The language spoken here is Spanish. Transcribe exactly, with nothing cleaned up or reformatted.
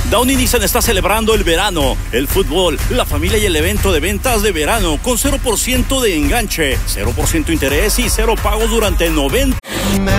Downy Nissan está celebrando el verano, el fútbol, la familia y el evento de ventas de verano con cero por ciento de enganche, cero por ciento interés y cero pago durante noventa.